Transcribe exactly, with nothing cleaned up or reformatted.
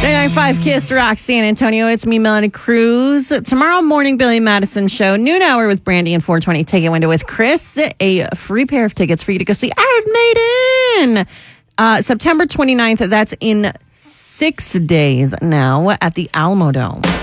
nine five Kiss Rock San Antonio. It's me, Melanie Cruz. Tomorrow morning, Billy Madison show, noon hour with Brandy and four twenty Ticket Window with Chris. A free pair of tickets for you to go see Iron Maiden. Uh, September twenty-ninth. That's in six days now at the Alamo Dome.